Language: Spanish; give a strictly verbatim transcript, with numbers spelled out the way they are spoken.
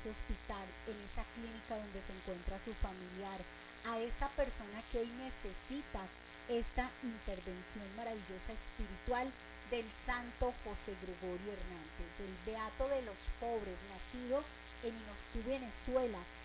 ese hospital, en esa clínica donde se encuentra su familiar, a esa persona que hoy necesita esta intervención maravillosa espiritual del santo José Gregorio Hernández, el beato de los pobres, nacido en Inostur, Venezuela,